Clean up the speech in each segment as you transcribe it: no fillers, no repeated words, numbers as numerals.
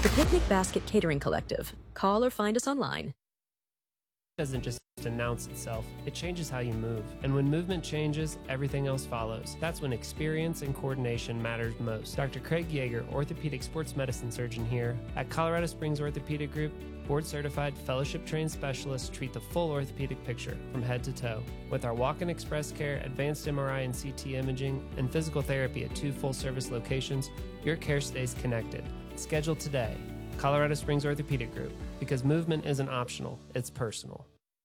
The Picnic Basket Catering Collective. Call or find us online. Doesn't just announce itself, it changes how you move. And when movement changes, everything else follows. That's when experience and coordination matters most. Dr. Craig Yeager, orthopedic sports medicine surgeon here at Colorado Springs Orthopedic Group. Board-certified, fellowship-trained specialists treat the full orthopedic picture from head to toe. With our walk-in express care, advanced MRI and CT imaging, and physical therapy at 2 full-service locations, your care stays connected. Schedule today. Colorado Springs Orthopedic Group, because movement isn't optional, it's personal.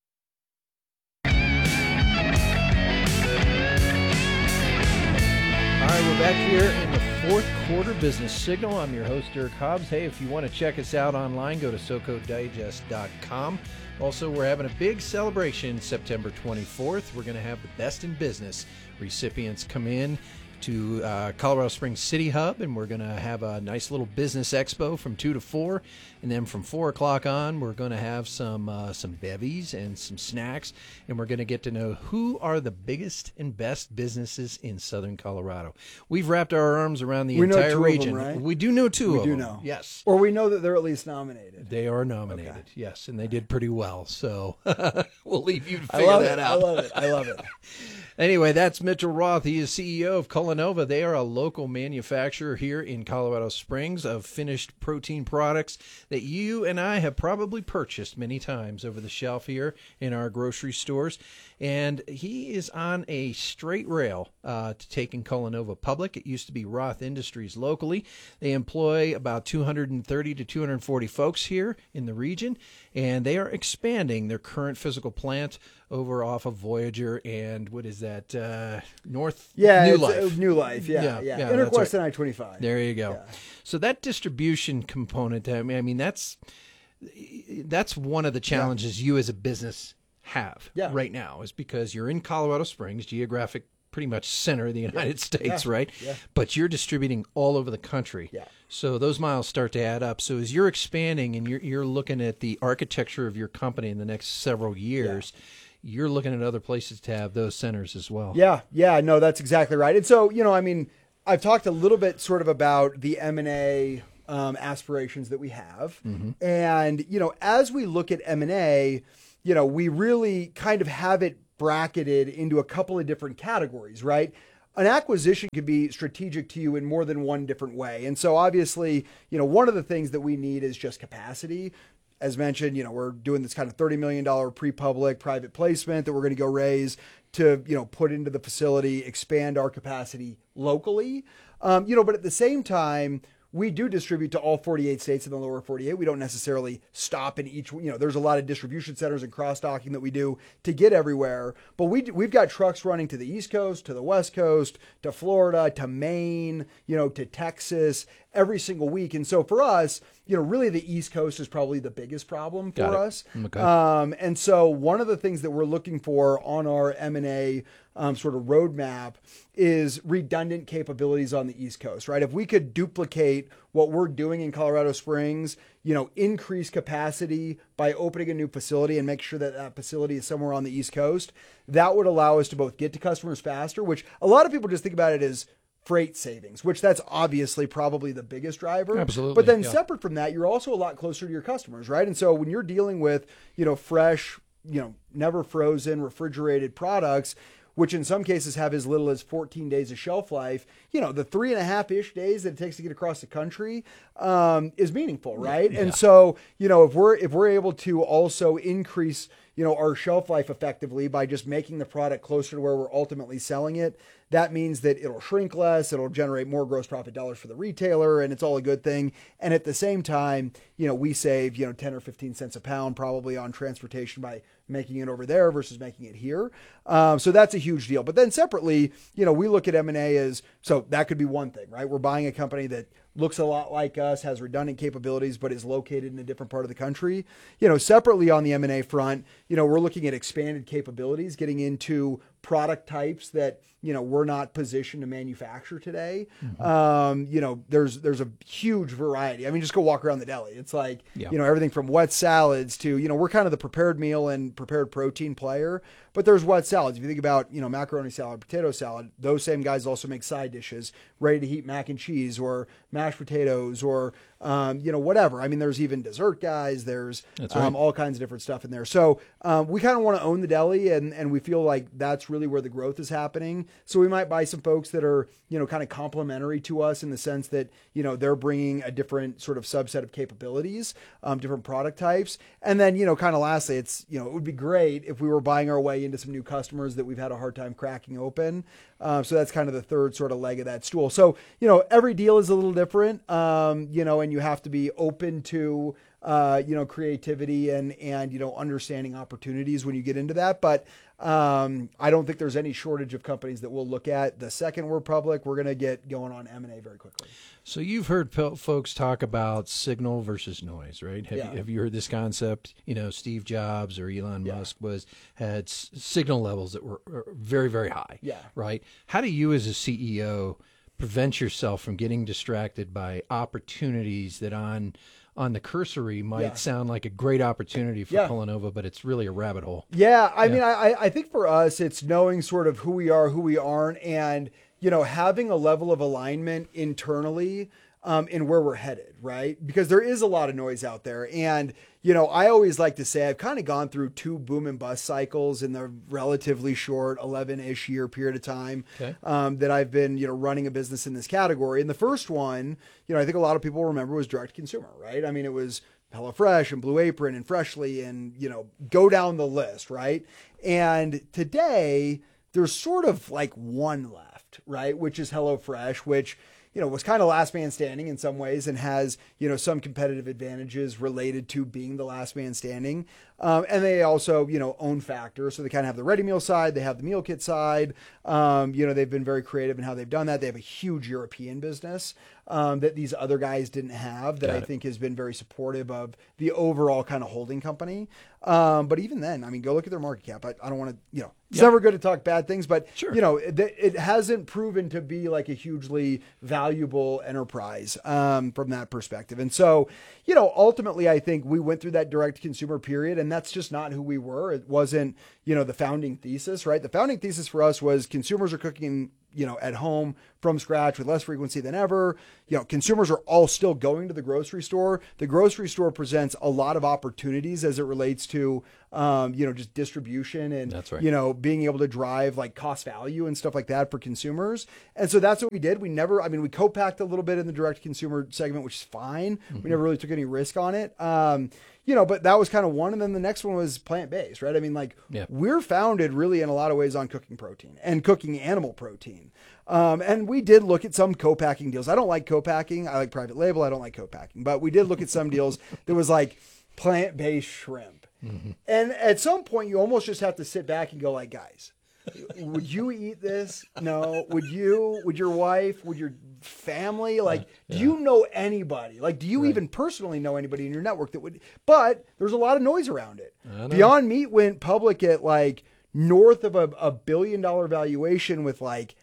All right, we're back here in the fourth quarter business signal. I'm your host, Dirk Hobbs. Hey, if you want to check us out online, go to SoCoDigest.com. Also, we're having a big celebration September 24th. We're going to have the Best in Business recipients come in to Colorado Springs City Hub, and we're going to have a nice little business expo from 2 to 4, and then from 4 o'clock on, we're going to have some bevies and some snacks, and we're going to get to know who are the biggest and best businesses in Southern Colorado. We've wrapped our arms around the entire region. Them, right? We do know two of them. We do know. Yes. Or we know that they're at least nominated. They are nominated, okay. Yes, and they did pretty well, so we'll leave you to I figure that out. I love it. Anyway, that's Mitchell Roth. He is CEO of Culinova. They are a local manufacturer here in Colorado Springs of finished protein products that you and I have probably purchased many times over the shelf here in our grocery stores. And he is on a straight rail to taking Culinova public. It used to be Roth Industries locally. They employ about 230 to 240 folks here in the region, and they are expanding their current physical plant over off of Voyager and what is that? North New Life. New Life, yeah. Interquest and I-25. There you go. Yeah. So that distribution component, I mean, that's one of the challenges you as a business have right now, is because you're in Colorado Springs, geographic pretty much center of the United States, right? Yeah. But you're distributing all over the country. Yeah. So those miles start to add up. So as you're expanding and you're looking at the architecture of your company in the next several years, you're looking at other places to have those centers as well. Yeah, no, that's exactly right. And so, I mean, I've talked a little bit sort of about the M&A aspirations that we have. Mm-hmm. And, as we look at M&A, we really kind of have it bracketed into a couple of different categories, right? An acquisition could be strategic to you in more than one different way. And so obviously, one of the things that we need is just capacity. As mentioned, we're doing this kind of $30 million pre-public private placement that we're going to go raise to, put into the facility, expand our capacity locally. But at the same time, we do distribute to all 48 states in the lower 48. We don't necessarily stop in each, there's a lot of distribution centers and cross-docking that we do to get everywhere. But we've got trucks running to the East Coast, to the West Coast, to Florida, to Maine, to Texas every single week. And so for us, really the East Coast is probably the biggest problem for us. Okay. And so one of the things that we're looking for on our M&A sort of roadmap is redundant capabilities on the East Coast, right? If we could duplicate what we're doing in Colorado Springs, increase capacity by opening a new facility and make sure that that facility is somewhere on the East Coast, that would allow us to both get to customers faster, which a lot of people just think about it as freight savings, which that's obviously probably the biggest driver. Absolutely. But then separate from that, you're also a lot closer to your customers, right? And so when you're dealing with, fresh, never frozen, refrigerated products, which in some cases have as little as 14 days of shelf life, the 3.5-ish days that it takes to get across the country is meaningful, right? Yeah. And so, if we're able to also increase, our shelf life effectively by just making the product closer to where we're ultimately selling it, that means that it'll shrink less, it'll generate more gross profit dollars for the retailer, and it's all a good thing. And at the same time, we save, 10 or 15 cents a pound probably on transportation by making it over there versus making it here. So that's a huge deal. But then separately, we look at M&A as, so that could be one thing, right? We're buying a company that looks a lot like us, has redundant capabilities, but is located in a different part of the country. Separately on the M&A front, we're looking at expanded capabilities, getting into product types that, we're not positioned to manufacture today. There's a huge variety. I mean, just go walk around the deli. It's like, everything from wet salads to, we're kind of the prepared meal and prepared protein player, but there's wet salads. If you think about, macaroni salad, potato salad, those same guys also make side dishes, ready to heat mac and cheese or mashed potatoes or, whatever. I mean, there's even dessert guys. There's all kinds of different stuff in there. So we kind of want to own the deli, and we feel like that's really where the growth is happening. So we might buy some folks that are, kind of complementary to us in the sense that, they're bringing a different sort of subset of capabilities, different product types. And then, kind of lastly, it's, it would be great if we were buying our way into some new customers that we've had a hard time cracking open. So that's kind of the third sort of leg of that stool. So, every deal is a little different, and you have to be open to, creativity and, understanding opportunities when you get into that. But I don't think there's any shortage of companies that we'll look at. The second we're public, we're going to get going on M&A very quickly. So you've heard folks talk about signal versus noise, right? Have you heard this concept? Steve Jobs or Elon Musk had signal levels that were very, very high. Yeah. Right. How do you as a CEO prevent yourself from getting distracted by opportunities that on the cursory might sound like a great opportunity for Cullinova, but it's really a rabbit hole? Yeah. I mean, I think for us, it's knowing sort of who we are, who we aren't, and, having a level of alignment internally in where we're headed, right? Because there is a lot of noise out there. And, I always like to say I've kind of gone through 2 boom and bust cycles in the relatively short 11-ish year period of time that I've been, running a business in this category. And the first one, I think a lot of people remember was direct to consumer, right? I mean, it was HelloFresh and Blue Apron and Freshly and, go down the list, right? And today there's sort of like one left, right? Which is HelloFresh, which, was kind of last man standing in some ways and has, some competitive advantages related to being the last man standing. And they also, own Factor. So they kind of have the ready meal side. They have the meal kit side. They've been very creative in how they've done that. They have a huge European business that these other guys didn't have that I think has been very supportive of the overall kind of holding company. But even then, I mean, go look at their market cap. I don't want to, it's never good to talk bad things, but it hasn't proven to be like a hugely valuable enterprise from that perspective. And so, ultimately, I think we went through that direct consumer period, and that's just not who we were. It wasn't, the founding thesis, right? The founding thesis for us was consumers are cooking, at home from scratch with less frequency than ever. Consumers are all still going to the grocery store. The grocery store presents a lot of opportunities as it relates to, just distribution and, that's right. Being able to drive like cost value and stuff like that for consumers. And so that's what we did. We co-packed a little bit in the direct consumer segment, which is fine. Mm-hmm. We never really took any risk on it. But that was kind of one. And then the next one was plant-based, right? I mean, we're founded really in a lot of ways on cooking protein and cooking animal protein. And we did look at some co-packing deals. I don't like co-packing. I like private label. I don't like co-packing, but we did look at some deals that was like plant-based shrimp. Mm-hmm. And at some point you almost just have to sit back and go like, guys, would you eat this? No. Would your wife, would your family, do you know anybody? Do you even personally know anybody in your network that would, but there's a lot of noise around it. Beyond Meat went public at north of a $1 billion valuation with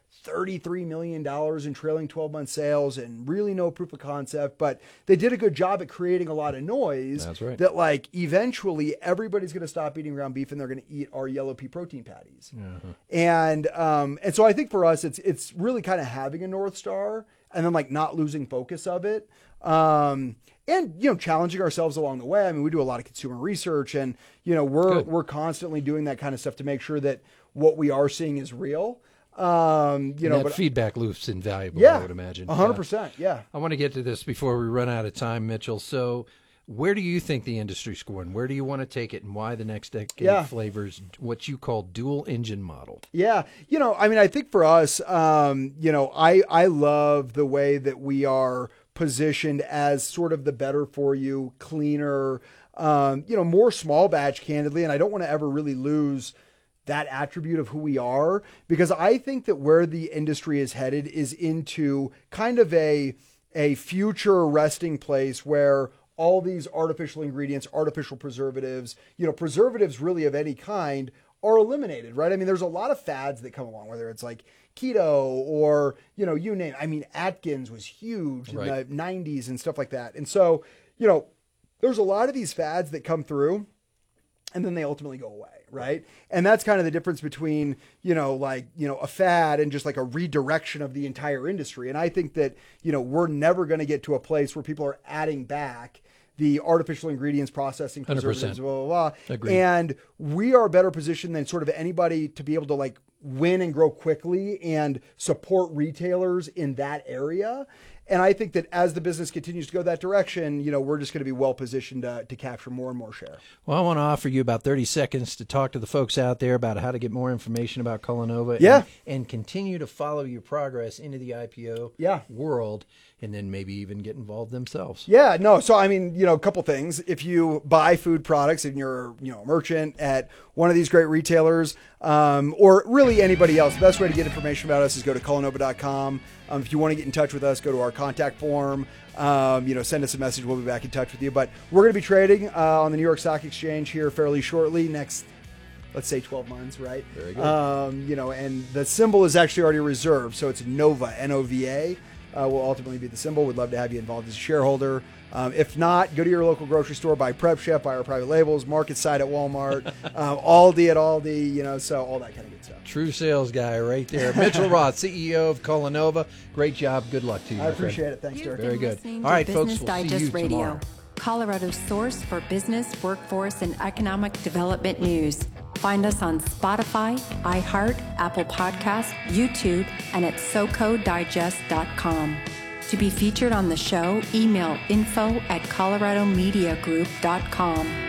$33 million in trailing 12-month sales and really no proof of concept, but they did a good job at creating a lot of noise. That's right. That eventually everybody's going to stop eating ground beef and they're going to eat our yellow pea protein patties. Uh-huh. And so I think for us, it's really kind of having a North Star and then not losing focus of it. And, challenging ourselves along the way. I mean, we do a lot of consumer research and, we're constantly doing that kind of stuff to make sure that what we are seeing is real. That feedback loop's invaluable, I would imagine. 100%. Yeah. I want to get to this before we run out of time, Mitchell. So where do you think the industry's going? Where do you want to take it and why the next decade flavors what you call dual engine model? Yeah. I think for us, I love the way that we are positioned as sort of the better for you, cleaner, more small batch candidly. And I don't want to ever really lose that attribute of who we are, because I think that where the industry is headed is into kind of a future resting place where all these artificial ingredients, artificial preservatives, preservatives really of any kind are eliminated, right? I mean, there's a lot of fads that come along, whether it's like keto or, you know, you name it. I mean, Atkins was huge in the 90s and stuff like that. And so, you know, there's a lot of these fads that come through and then they ultimately go away, right? And that's kind of the difference between, you know, like, you know, a fad and just like a redirection of the entire industry. And I think that, you know, we're never going to get to a place where people are adding back the artificial ingredients, processing, preservatives, 100%. blah, blah, blah. Agreed. And we are better positioned than sort of anybody to be able to like win and grow quickly and support retailers in that area. And I think that as the business continues to go that direction, you know, we're just going to be well positioned to capture more and more share. Well, I want to offer you about 30 seconds to talk to the folks out there about how to get more information about Culinova and continue to follow your progress into the IPO world, and then maybe even get involved themselves. Yeah, no. So, I mean, you know, a couple things. If you buy food products and you're, you know, a merchant at one of these great retailers, or really anybody else, the best way to get information about us is go to culinova.com. If you want to get in touch with us, go to our contact form. You know, send us a message. We'll be back in touch with you. But we're going to be trading on the New York Stock Exchange here fairly shortly, next, let's say 12 months, right? Very good. You know, and the symbol is actually already reserved. So it's Nova, N-O-V-A. Will ultimately be the symbol. We'd love to have you involved as a shareholder. If not, go to your local grocery store, buy Prep Chef, buy our private labels, Market Side at Walmart, Aldi at Aldi, you know, so all that kind of good stuff. True sales guy right there. Mitchell Roth, CEO of Culinova. Great job. Good luck to you. I appreciate it. Thanks, Dirk. Very good. All All right, folks, Business we'll Digest see you Radio, tomorrow. Colorado's source for business, workforce, and economic development news. Find us on Spotify, iHeart, Apple Podcasts, YouTube, and at socodigest.com. To be featured on the show, email info@coloradomediagroup.com.